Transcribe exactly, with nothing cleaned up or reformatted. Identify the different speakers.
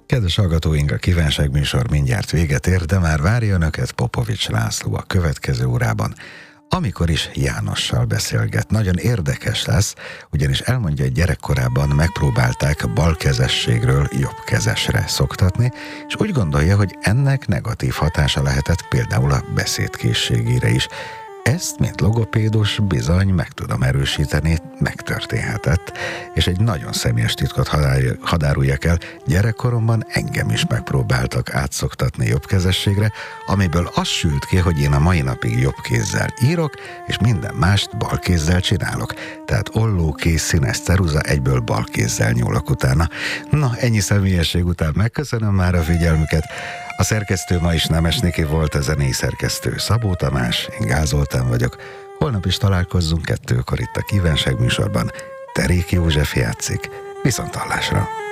Speaker 1: Kedves hallgatóink, a Kívánság műsor mindjárt véget ér, de már várja Önöket Popovics László a következő órában, amikor is Jánossal beszélget. Nagyon érdekes lesz, ugyanis elmondja, hogy gyerekkorában megpróbálták balkezességről jobbkezesre szoktatni, és úgy gondolja, hogy ennek negatív hatása lehetett például a beszédkészségére is. Ezt, mint logopédus, bizony meg tudom erősíteni, megtörténhetett. És egy nagyon személyes titkot hadáruljak el, gyerekkoromban engem is megpróbáltak átszoktatni jobbkezességre, amiből az sült ki, hogy én a mai napig jobb kézzel írok, és minden mást bal kézzel csinálok. Tehát olló, kéz, színes ceruza, egyből bal kézzel nyúlok utána. Na, ennyi személyesség után megköszönöm már a figyelmüket. A szerkesztő ma is Nemes Niki volt, a zenei szerkesztő Szabó Tamás, én Gál Zoltán vagyok. Holnap is találkozzunk kettőkor itt a Kívánság műsorban. Teréki József játszik. Viszonthallásra!